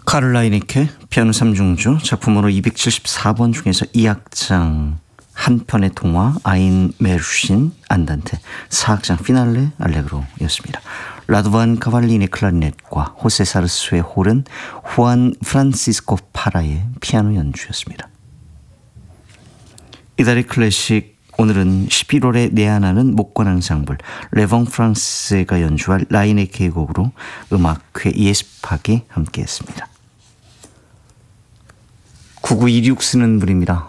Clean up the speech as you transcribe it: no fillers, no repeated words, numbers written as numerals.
카를 라이네케 피아노 3중주 작품으로 274번 중에서 2악장 한편의 동화 아인 메르신 안단테 4악장 피날레 알레그로였습니다. 라도반 카발리니 클라리넷과 호세 사르스의 홀은 후안 프란시스코 파라의 피아노 연주였습니다. 이달의 클래식 오늘은 11월에 내한하는 목관앙상블 레봉 프랑스가 연주할 라이네케의 곡으로 음악회 예습하기 함께했습니다. 9926 쓰는 분입니다.